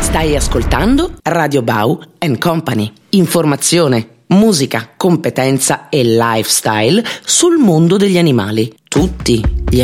Stai ascoltando Radio Bau and Company. Informazione, musica, competenza e lifestyle sul mondo degli animali. Tutti gli